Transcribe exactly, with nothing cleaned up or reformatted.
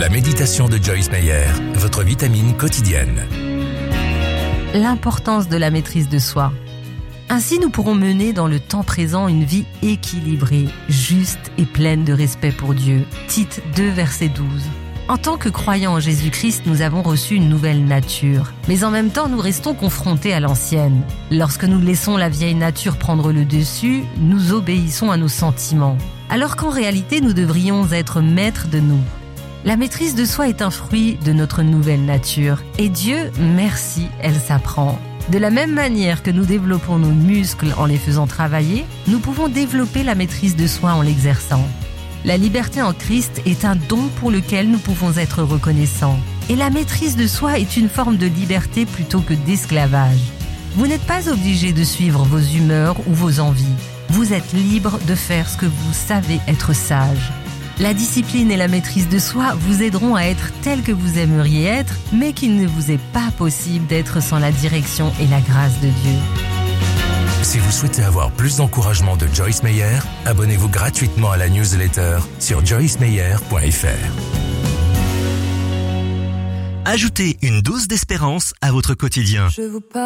La méditation de Joyce Meyer, votre vitamine quotidienne. L'importance de la maîtrise de soi. Ainsi, nous pourrons mener dans le temps présent une vie équilibrée, juste et pleine de respect pour Dieu. Tite deux, verset douze. En tant que croyants en Jésus-Christ, nous avons reçu une nouvelle nature. Mais en même temps, nous restons confrontés à l'ancienne. Lorsque nous laissons la vieille nature prendre le dessus, nous obéissons à nos sentiments. Alors qu'en réalité, nous devrions être maîtres de nous. La maîtrise de soi est un fruit de notre nouvelle nature. Et Dieu merci, elle s'apprend. De la même manière que nous développons nos muscles en les faisant travailler, nous pouvons développer la maîtrise de soi en l'exerçant. La liberté en Christ est un don pour lequel nous pouvons être reconnaissants. Et la maîtrise de soi est une forme de liberté plutôt que d'esclavage. Vous n'êtes pas obligé de suivre vos humeurs ou vos envies. Vous êtes libre de faire ce que vous savez être sage. La discipline et la maîtrise de soi vous aideront à être tel que vous aimeriez être, mais qu'il ne vous est pas possible d'être sans la direction et la grâce de Dieu. Si vous souhaitez avoir plus d'encouragement de Joyce Meyer, abonnez-vous gratuitement à la newsletter sur joyce meyer point f r. Ajoutez une dose d'espérance à votre quotidien. Je vous parle